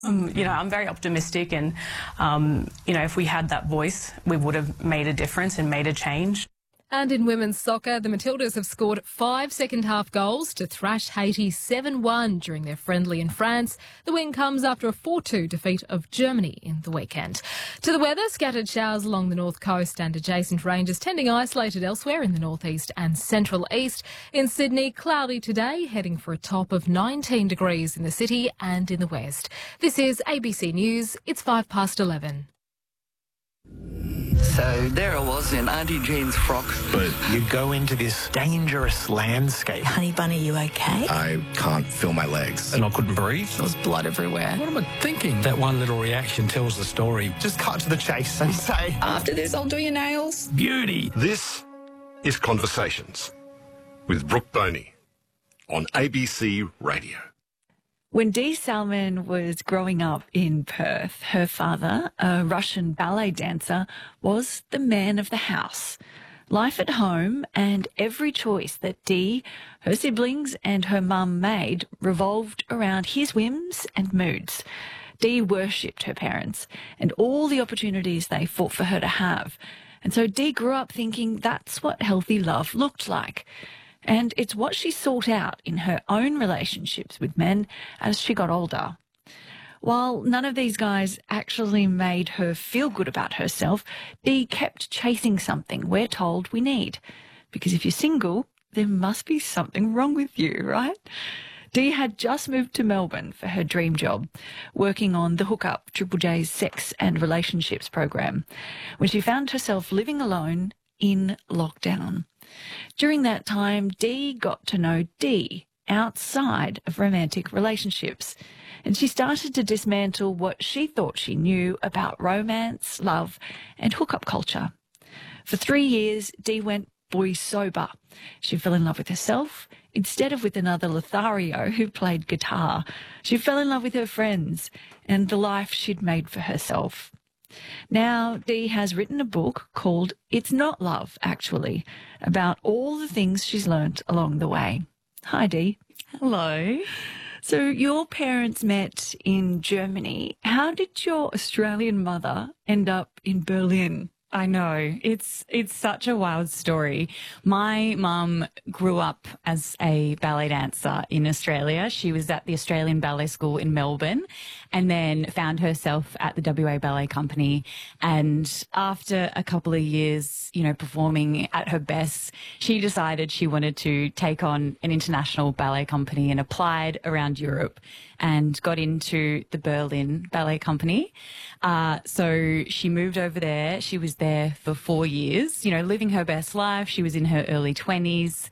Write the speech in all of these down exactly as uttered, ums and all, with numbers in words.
Um, you know, I'm very optimistic and, um, you know, if we had that voice, we would have made a difference and made a change. And in women's soccer, the Matildas have scored five second-half goals to thrash Haiti seven one during their friendly in France. The win comes after a four two defeat of Germany in the weekend. To the weather, scattered showers along the north coast and adjacent ranges, tending isolated elsewhere in the northeast and central east. In Sydney, cloudy today, heading for a top of nineteen degrees in the city and in the west. This is A B C News. It's five past eleven. So there I was in Auntie Jean's frock. But you go into this dangerous landscape. Honey Bunny, you okay? I can't feel my legs. And I couldn't breathe. There was blood everywhere. What am I thinking? That one little reaction tells the story. Just cut to the chase and say, After this, I'll do your nails. beauty. This is Conversations with Brooke Boney on A B C Radio. When Dee Salman was growing up in Perth, her father, a Russian ballet dancer, was the man of the house. Life at home and every choice that Dee, her siblings and her mum made revolved around his whims and moods. Dee worshipped her parents and all the opportunities they fought for her to have. And so Dee grew up thinking that's what healthy love looked like. And it's what she sought out in her own relationships with men as she got older. While none of these guys actually made her feel good about herself, Dee kept chasing something we're told we need. Because if you're single, there must be something wrong with you, right? Dee had just moved to Melbourne for her dream job, working on the Hookup, Triple J's sex and relationships program, when she found herself living alone in lockdown. During that time, Dee got to know Dee outside of romantic relationships, and she started to dismantle what she thought she knew about romance, love, and hookup culture. For three years, Dee went boy sober. She fell in love with herself instead of with another Lothario who played guitar. She fell in love with her friends and the life she'd made for herself. Now, Dee has written a book called It's Not Love, actually, about all the things she's learnt along the way. Hi, Dee. Hello. So your parents met in Germany. How did your Australian mother end up in Berlin? I know. It's it's such a wild story. My mum grew up as a ballet dancer in Australia. She was at the Australian Ballet School in Melbourne and then found herself at the W A Ballet Company. And after a couple of years, you know, performing at her best, she decided she wanted to take on an international ballet company and applied around Europe and got into the Berlin Ballet Company. Uh, so she moved over there. She was there for four years, you know, living her best life. She was in her early twenties.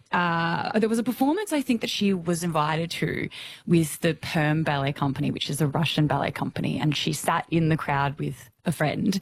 Uh, there was a performance, I think, that she was invited to with the Perm Ballet Company, which is a Russian ballet company. And she sat in the crowd with a friend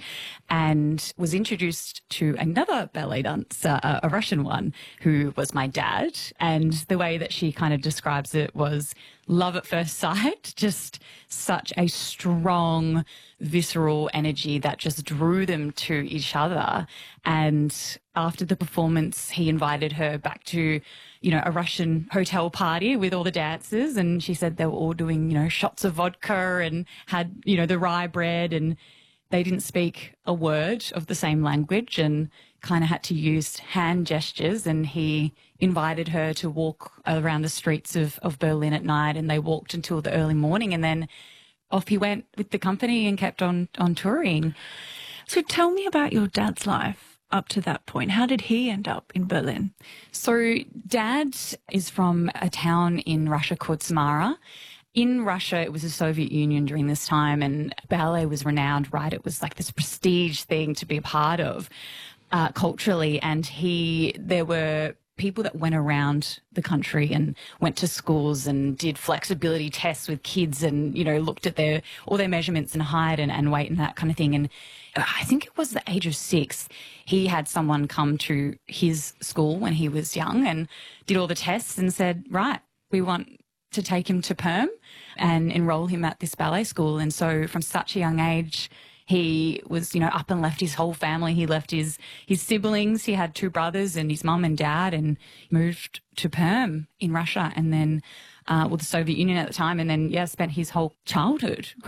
and was introduced to another ballet dancer, a, a Russian one, who was my dad. And the way that she kind of describes it was love at first sight, just such a strong, visceral energy that just drew them to each other. And after the performance, he invited her back to, you know, a Russian hotel party with all the dancers. And she said they were all doing, you know, shots of vodka and had, you know, the rye bread, and they didn't speak a word of the same language and kind of had to use hand gestures. And he invited her to walk around the streets of, of Berlin at night, and they walked until the early morning, and then off he went with the company and kept on, on touring. So tell me about your dad's life up to that point. How did he end up in Berlin? So Dad is from a town in Russia called Samara. In Russia, it was the Soviet Union during this time, and ballet was renowned, right? It was like this prestige thing to be a part of uh, culturally. And he, there were people that went around the country and went to schools and did flexibility tests with kids and, you know, looked at their all their measurements and height and, and weight and that kind of thing. And I think it was the age of six, he had someone come to his school when he was young and did all the tests and said, right, we want to take him to Perm and enroll him at this ballet school. And so from such a young age, he was, you know, up and left his whole family. He left his, his siblings. He had two brothers and his mum and dad, and moved to Perm in Russia. And then uh, well, the Soviet Union at the time, and then, yeah, spent his whole childhood